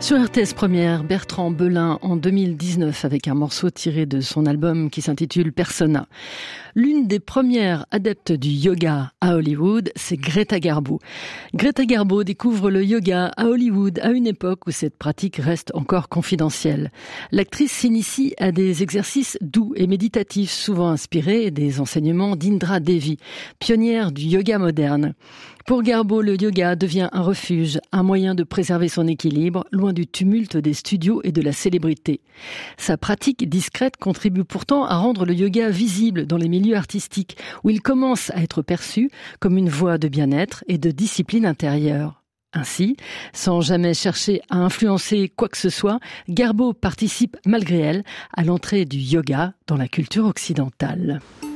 Sur RTS Première, Bertrand Belin en 2019 avec un morceau tiré de son album qui s'intitule Persona. L'une des premières adeptes du yoga à Hollywood, c'est Greta Garbo. Greta Garbo découvre le yoga à Hollywood à une époque où cette pratique reste encore confidentielle. L'actrice s'initie à des exercices doux et méditatifs, souvent inspirés des enseignements d'Indra Devi, pionnière du yoga moderne. Pour Garbo, le yoga devient un refuge, un moyen de préserver son équilibre, loin du tumulte des studios et de la célébrité. Sa pratique discrète contribue pourtant à rendre le yoga visible dans les milieux artistiques, où il commence à être perçu comme une voie de bien-être et de discipline intérieure. Ainsi, sans jamais chercher à influencer quoi que ce soit, Garbo participe malgré elle à l'entrée du yoga dans la culture occidentale.